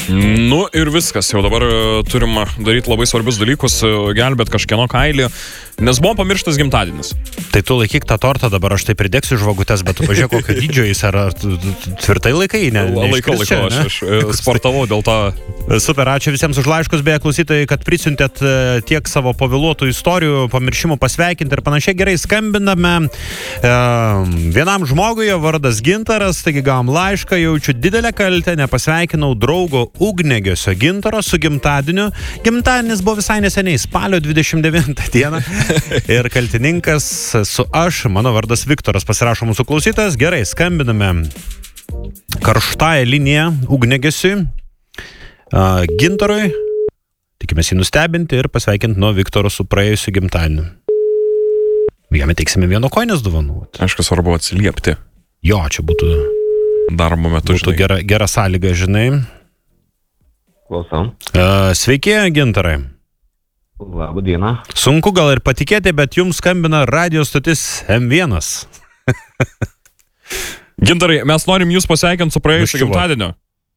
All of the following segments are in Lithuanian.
Nu ir viskas, jau dabar turim daryti labai svarbius dalykus, gelbėt kažkieno kailį, nes buvo pamirštas gimtadienis. Tai tu laikyk tą tortą dabar, aš tai pridėksiu žvagutes, bet tu pažiūrėk, kokio dydžio jis, ar tvirtai laikai? Laikau, aš sportavau dėl to. Super, ačiū visiems už laiškus, beje, klausytojai, kad prisiuntėt tiek savo pavėluotų istorijų, pamiršimų pasveikinti ir panašiai. Gerai, skambiname vienam žmogui, jo vardas Gintaras, taigi gavom laišką, jaučiu didelę kaltę, nepasveikinau draugo Ugniagesio Gintaro su gimtadieniu. Gimtadienis buvo visai neseniai, spalio 29 dieną. Ir kaltininkas su aš, mano vardas Viktoras, pasirašo mūsų klausytojas. Gerai, skambiname karštąją liniją Ugniagesiui, Gintarui. Tikimės jį nustebinti ir pasveikinti nuo Viktoro su praėjusiu gimtadieniu. Jame teiksime vieno koinės dovanų. Aišku, svarbu atsiliepti. Jo, čia būtų darbo metu, būtų gera sąlyga, žinai. Klausau. Sveiki, Gintarai. Labą dieną. Sunku gal ir patikėti, bet jums skambina radio stotis M1. Gintarai, mes norim jūs pasveikinti su praėjusiu gimtadieniu.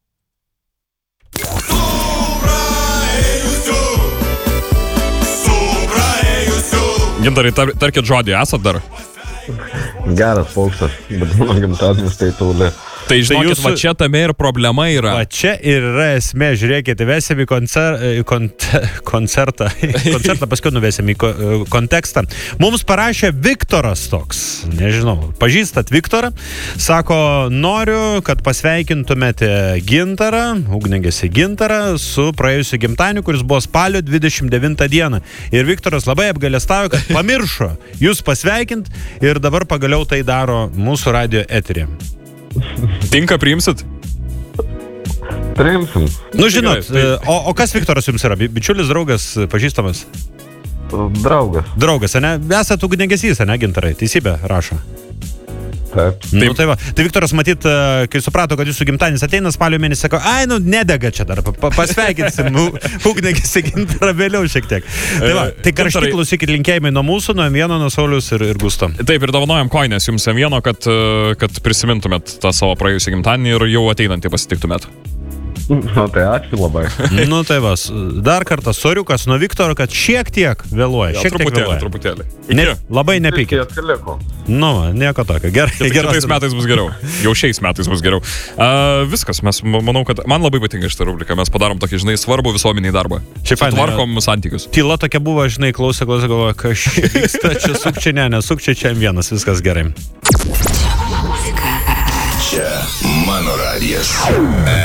Gintarai, tarkit žodį, esat dar? Geras paukštas, bet mano gimtadienis tai toli. Tai žinokit, va čia tame ir problema yra. Va čia ir yra esmė, žiūrėkite, vesim į koncertą, paskui nuvesim į kontekstą. Mums parašė Viktoras toks, nežinau, pažįstat Viktorą, sako, noriu, kad pasveikintumėte Gintarą, Ugniagesį Gintarą, su praėjusiu gimtadieniu, kuris buvo spalio 29 dieną. Ir Viktoras labai apgailestavo, kad pamiršo jūs pasveikint ir dabar pagaliau tai daro mūsų radio eteryje. Tinka, priimsit? Priimsim. Nu, žinot, o kas Viktoras jums yra? Bičiulis, draugas, pažįstamas? Draugas. Draugas, ane? Esat Ugniagesys, ane, Gintarai? Teisybė rašo. Taip. Nu, tai va. Tai Viktoras, matyt, kai suprato, kad jūsų gimtadienis ateina spalio mėnesį, sako, ai, nu, nedega čia dar, pasveikinsim Ugniagesį Gintarą vėliau šiek tiek. Tai va, tai karštai klausykit linkėjimai nuo mūsų, nuo M1, nuo Sauliaus ir Gusto. Taip, ir dovanojam koinės jums M1, kad prisimintumėt tą savo praėjusį gimtadienį ir jau ateinantį pasitiktumėt. Nu, tai ačiū labai. Nu, tai vas, dar kartą soriukas nuo Viktoro, kad šiek tiek vėluoja. Ja, truputėlį. Labai nepykit. Nu, nieko tokio. Gerai. Kitais metais bus geriau. Jau šiais metais bus geriau. Viskas, mes, manau, kad man labai patinka šitą rubriką. Mes padarom tokį, žinai, svarbų visuomeniai darbą. Sutvarkom santykius. Tyla tokia buvo, žinai, klausė, galvoja, kas vyksta, čia sukčiai, nesukčiai, čia M1, viskas gerai. Čia mano radijas.